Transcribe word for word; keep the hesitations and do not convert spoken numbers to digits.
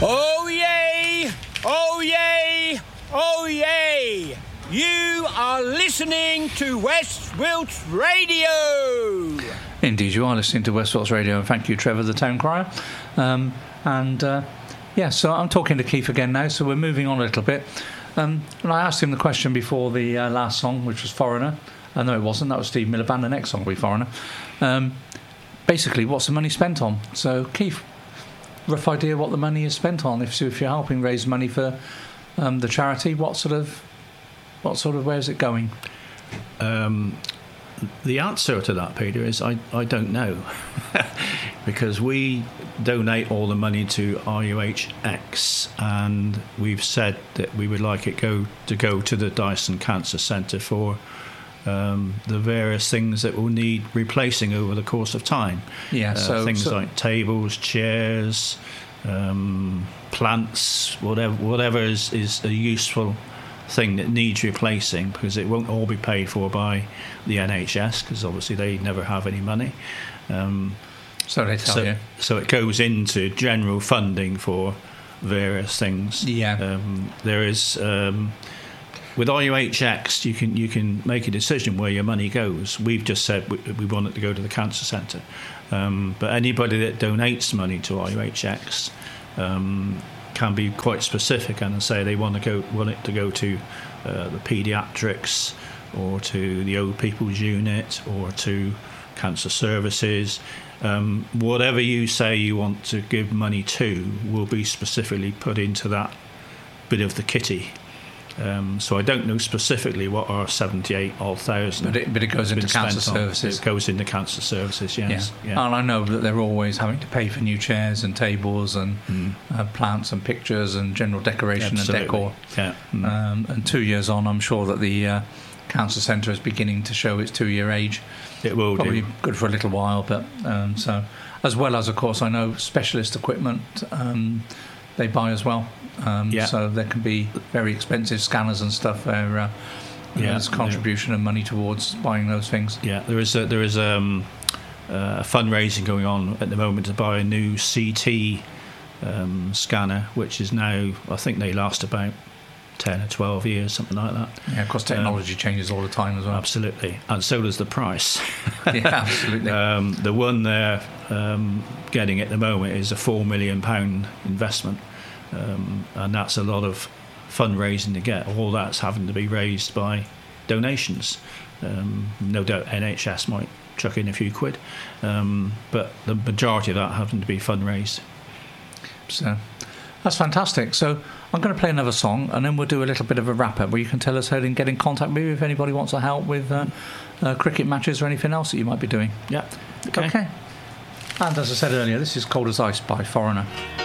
Oh yay! Oh yay! Oh yay! You are listening to West Wilts Radio. Indeed, you are listening to West Wilts Radio, and thank you, Trevor, the town crier. Um, and uh, yeah, so I'm talking to Keith again now, so we're moving on a little bit. Um, and I asked him the question before the uh, last song, which was Foreigner. Uh, no, it wasn't. That was Steve Miliband. The next song will be Foreigner. Um, basically, what's the money spent on? So, Keith, rough idea what the money is spent on? If, so if you're helping raise money for um, the charity, what sort of, what sort of, where's it going? Um, the answer to that, Peter, is I, I don't know. Because we donate all the money to R U H X, and we've said that we would like it go to go to the Dyson Cancer Centre for um, the various things that will need replacing over the course of time. Yeah, uh, so things so like tables, chairs, um, plants, whatever whatever is, is a useful thing that needs replacing, because it won't all be paid for by the N H S, because obviously they never have any money. Um, So they tell so, you. So it goes into general funding for various things. Yeah. Um, there is um, with R U H X, you can you can make a decision where your money goes. We've just said we, we want it to go to the cancer centre, um, but anybody that donates money to R U H X um, can be quite specific and say they want to go want it to go to uh, the paediatrics, or to the old people's unit, or to cancer services. Um, whatever you say you want to give money to will be specifically put into that bit of the kitty. Um, so I don't know specifically what our seventy-eight odd thousand. But it, but it goes into cancer services. It goes into cancer services, yes. Yeah. Yeah. And I know that they're always having to pay for new chairs and tables and Mm. uh, plants and pictures and general decoration Absolutely. and decor. Yeah. Mm. Um, and two years on, I'm sure that the uh, cancer centre is beginning to show its two-year age. It will Probably do. good for a little while, but um, so as well as, of course, I know specialist equipment um, they buy as well. Um, Yeah. So there can be very expensive scanners and stuff where uh, you know, Yeah, there's contribution and money towards buying those things. Yeah, there is a, there is um, uh, fundraising going on at the moment to buy a new C T um, scanner, which is now, I think they last about ten or twelve years, something like that. Yeah, of course, technology um, changes all the time as well. Absolutely, and so does the price. Yeah, absolutely. um, the one they're um, getting at the moment is a four million pound investment, um, and that's a lot of fundraising to get. All that's having to be raised by donations. Um, no doubt N H S might chuck in a few quid, um, but the majority of that having to be fundraised. So that's fantastic. So I'm going to play another song, and then we'll do a little bit of a wrap up where you can tell us how to get in contact with you if anybody wants to help with uh, uh, cricket matches or anything else that you might be doing. Yeah. Okay. okay. And as I said earlier, this is Cold as Ice by Foreigner.